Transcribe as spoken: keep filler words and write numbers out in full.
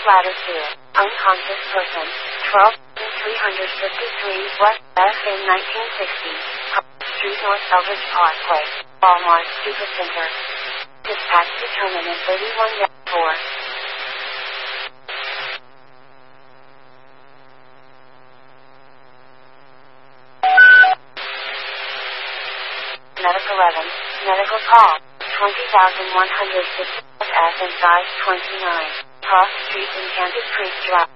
ladder two. Unconscious person. twelve three fifty-three West F in nineteen sixty. Street North Eldridge Parkway. Walmart Supercenter. Dispatch determined in thirty-one four. Medic eleven. Medical call. twenty thousand one hundred fifty F and size twenty-nine. Cross Street in Kansas Creek Drive.